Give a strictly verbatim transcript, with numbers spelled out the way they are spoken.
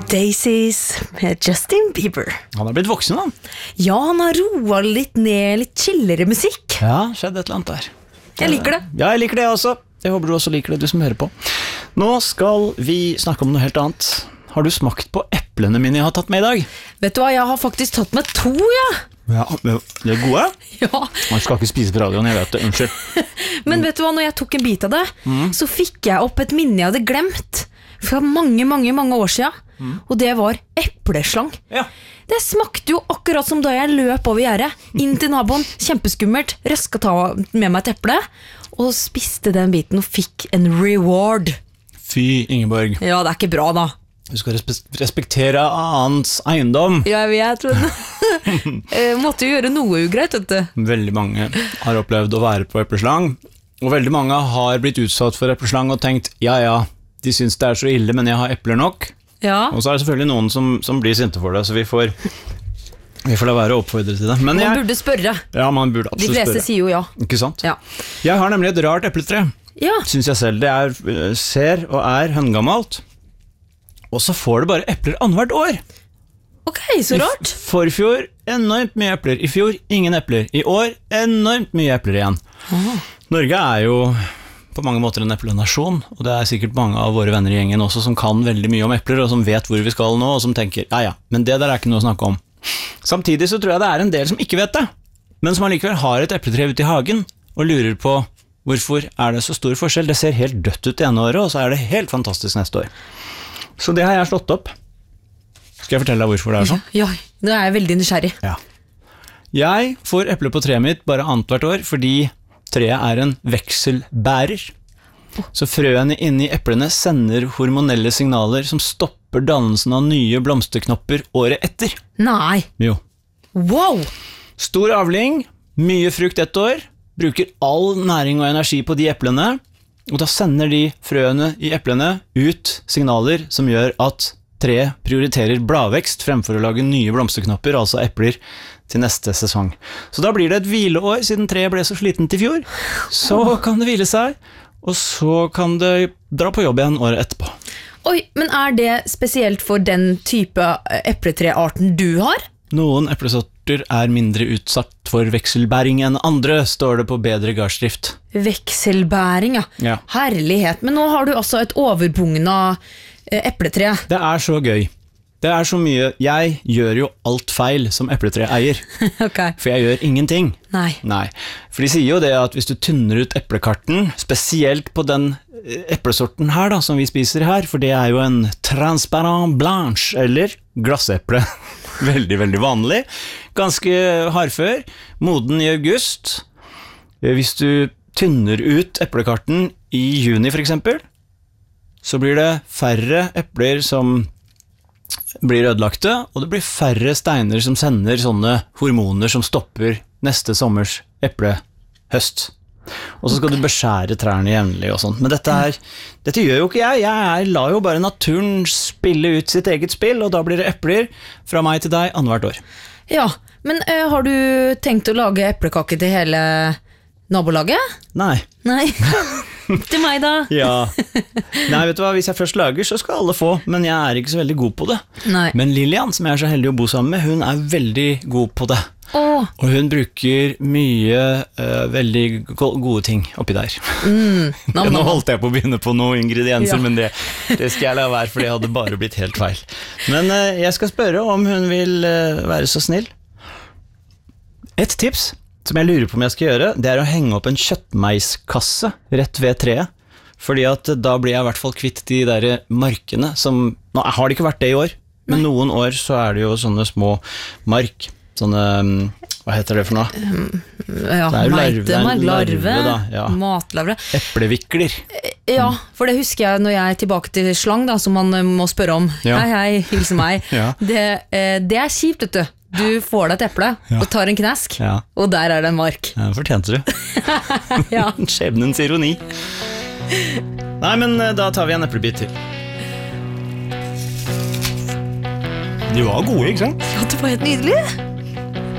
Daisies med Justin Bieber. Han har blitt voksen, han. Ja, han har roet litt ned, litt chillere musikk. Ja, skjedde et eller annet der. Jeg liker det. Ja, jeg liker det også. Jeg håper du også liker det, du som hører på. Nå skal vi snakke om noe helt annet. Har du smakt på eplene mine jeg har tatt med i dag? Vet du hva, jeg har faktisk tatt med to, ja. Ja, de er gode? Ja. Man skal ikke spise på radioen, jeg vet det, unnskyld. Men vet du hva, når jeg tok en bit av det, mm. så fikk jeg opp et minne jeg hadde glemt fra mange, mange, mange år siden. Mm. Og det var epleslang. Ja. Det smakte jo akkurat som da jeg løp over gjerdet, inn til naboen, kjempeskummelt, røska ta med meg et eple, og spiste den biten og fikk en reward. Fy, Ingeborg. Ja, det er ikke bra da. Du skal respektere annens eiendom. Ja, jeg tror det. Måtte jo gjøre noe ugreit, vet du. Veldig mange har opplevd å være på epleslang, og veldig mange har blitt utsatt for epleslang og tenkt, ja, ja, de synes det er så ille, men jeg har epler nok. Ja. Og så er det selvfølgelig noen som, som blir sinte for det, så vi får, vi får la være å oppfordre til det. Men man jeg, burde spørre. Ja, man burde absolutt spørre. De fleste sier jo ja. Ikke sant? Ja. Jeg har nemlig et rart epletre, ja. synes jeg selv. Det er, ser og er høngammalt. Og så får du bare epler annethvert år. Ok, så rart. I forfjor enormt mye epler. I fjor ingen epler. I år enormt mye epler igjen. Aha. Norge er jo på mange måter en eplenasjon, og det er sikkert mange av våre venner i gjengen også som kan veldig mye om epler, og som vet hvor vi skal nå, og som tenker, ja ja, men det der er ikke noe å snakke om. Samtidig så tror jeg det er en del som ikke vet det, men som allikevel har et epletre ute i hagen, og lurer på hvorfor er det så stor forskjell. Det ser helt dødt ut i ene året, og så er det helt fantastisk neste år. Så det har jeg slått opp. Skal jeg fortelle deg hvorfor det er sånn? Ja, nå er jeg veldig nysgjerrig. Ja. Jeg får eple på treet mitt bare annet hvert år, fordi treet er en vekselbærer. Så frøene inni eplene sender hormonelle signaler som stopper dannelsen av nye blomsterknopper året etter. Nei. Jo. Wow! Stor avling, mye frukt ett år, bruker all næring og energi på de eplene, og da sender de frøene i eplene ut signaler som gjør at treet prioriterer bladvekst fremfor å lage nye blomsterknopper, altså epler, til neste sesong. Så da blir det et hvileår, siden treet ble så sliten til fjor. Så kan det hvile seg, og så kan det dra på jobb igjen året etterpå. Oi, men er det spesielt for den type epletrearten du har? Noen eplesorter er mindre utsatt for vekselbæring enn andre, står det på bedre gardsdrift. Vekselbæring, ja. Ja. Herlighet, men nå har du altså et overbugna epletre. Det er så gøy. Det er så mye. Jeg gjør jo alt feil som epletreeier. Okay. For jeg gjør ingenting. Nei. Nei. For de sier jo det at hvis du tynner ut eplekarten, spesielt på den eplesorten her da, som vi spiser her, for det er jo en transparent blanche, eller glasseple. Veldig, veldig vanlig. Ganske hardfør. Moden i august. Hvis du tynner ut eplekarten i juni for eksempel, så blir det færre epler som blir ødelagte, og det blir færre steiner som sender sånne hormoner som stopper neste sommers eplehøst. Og så skal du beskjære trærne jevnlig og sånt. Men dette, er, dette gjør jo ikke jeg. Jeg er, lar jo bare naturen spille ut sitt eget spill, og da blir det epler fra meg til deg annethvert år. Ja, men uh, har du tenkt å lage eplekake til hele nabolaget? Nei. Nei. Til meg da. Ja. Nei, vet du hva, hvis jeg først lager, så skal alle få, men jeg er ikke så veldig god på det. Nei. Men Lilian, som jeg er så heldig å bo sammen med, hun er veldig god på det. Åh. Og hun bruker mye uh, veldig gode ting oppi der. Mm. Nå, Nå holdt jeg på å begynne på noen ingredienser, ja. Men det, det skal jeg la være, for det hadde bare blitt helt feil. Men uh, jeg skal spørre om hun vil uh, være så snill. Et tips som jeg lurer på om jeg skal gjøre, det er å henge opp en kjøttmeiskasse rett ved treet. Fordi at da blir jeg i hvert fall kvitt de der markene som, nå har det ikke vært det i år, men Nei. Noen år så er det jo sånne små mark, sånne, hva heter det for noe? Ja, det er jo larve, meite, larve, larve da, ja. Matlarve. Eplevikler. Ja, for det husker jeg når jeg er tilbake til slang da, som man må spørre om. Ja. Hei, hei, hilse meg. Ja. det, det er kjipt, vet du. Du får deg et eple, ja. Og tar en knask, ja. Og der er det en mark. Ja, fortjente du. Ja. Skjebnens ironi. Nei, men da tar vi en eplebit til. De var gode, ikke sant? Ja, det var helt nydelig.